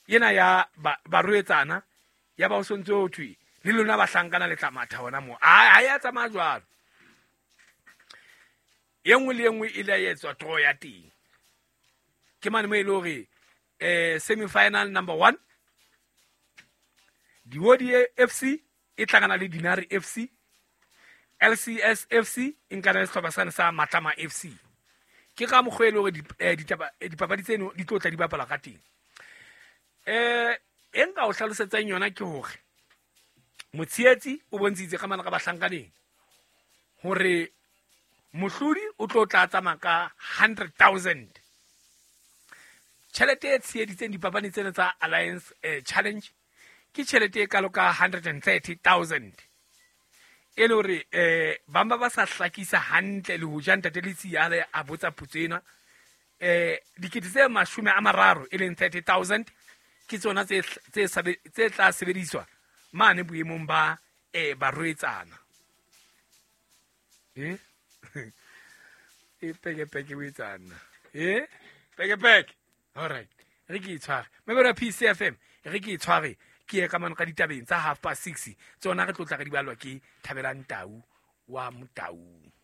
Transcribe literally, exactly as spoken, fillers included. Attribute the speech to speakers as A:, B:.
A: yena ya baruetsana ya ba o sontse o thwe le lona ba hlankana le tla matha hona mo a ya tsamaya jwalo ye nngwe le ye nngwe ile ya etswa draw ya teng ke mane mo ile hore eh semi final number one Diwodi F C e tlangana le Dinari F C, L C S F C e nkana le sehlopha sane sa Matlama F C. Ke ga mogwele hore dipapadi tseno di tlo tla di bapala ka teng. Eh enka o hlalosetsang yona ke hore motsietsi o bontshitse ka mana ka bahlankaneng hore mohlodi o tlo tla tsamaya ka one hundred thousand. Tšhelete e tsieditseng dipapadi tsena tsa Alliance eh, Challenge ke tšhelete e kalo ka one hundred thirty thousand. E le hore eh bamba ba sa hlakisa hantle le ho ja ntate Letsiale a botsa putsena eh dikete tse mashome a mararo e leng thirty thousand ke tsona tse tse tse tla sebediswa mane boemong ba eh baroetsana eh e peke peke wetsana eh peke peke all right re ke itshware mebera P C F M re ke itshware ke e ka mano ka ditabeng tsa half past six tsona re tlotla ka di balwa ke Thabelang Tau wa Motau.